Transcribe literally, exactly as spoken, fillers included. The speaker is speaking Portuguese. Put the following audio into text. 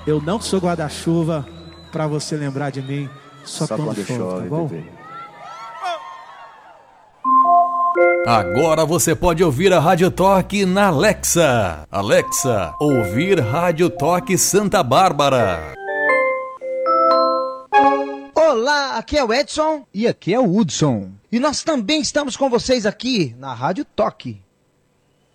Eu não sou guarda-chuva pra você lembrar de mim só, só quando, quando chove, chove, tá bom? Bebê. Agora você pode ouvir a Rádio Toque na Alexa. Alexa, ouvir Rádio Toque Santa Bárbara. Olá, aqui é o Edson. E aqui é o Hudson. E nós também estamos com vocês aqui na Rádio Toque.